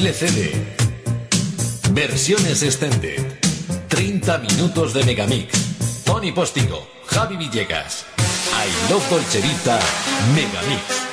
Triple CD. Versiones extended. 30 minutos de Megamix. Tony Postigo, Javi Villegas. I Love Dolce Vita Megamix.